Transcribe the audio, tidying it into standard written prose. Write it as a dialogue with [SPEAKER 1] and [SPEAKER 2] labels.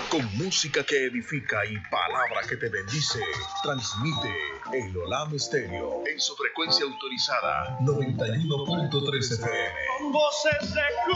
[SPEAKER 1] Con música que edifica y palabra que te bendice, transmite el Olam Estéreo en su frecuencia autorizada 91.3 FM.
[SPEAKER 2] Con voces de